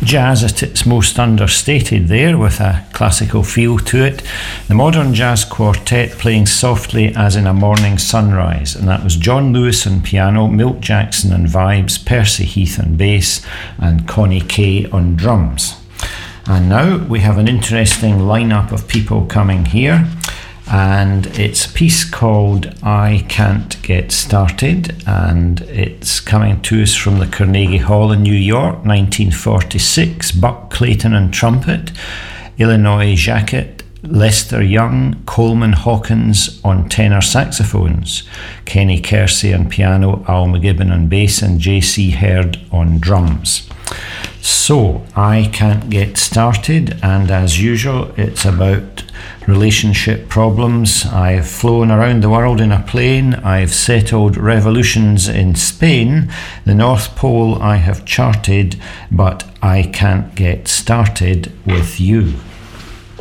jazz at its most understated there, with a classical feel to it. The Modern Jazz Quartet playing Softly as in a Morning Sunrise, and that was John Lewis on piano, Milt Jackson on vibes, Percy Heath on bass, and Connie Kay on drums. And now we have an interesting lineup of people coming here, and it's a piece called I Can't Get Started, and it's coming to us from the Carnegie Hall in New York, 1946. Buck Clayton on trumpet, Illinois Jacquet, Lester Young, Coleman Hawkins on tenor saxophones, Kenny Kersey on piano, Al McGibbon on bass, and J.C. Hurd on drums. So, I Can't Get Started, and as usual, it's about relationship problems. I've flown around the world in a plane, I've settled revolutions in Spain, the North Pole I have charted, but I can't get started with you.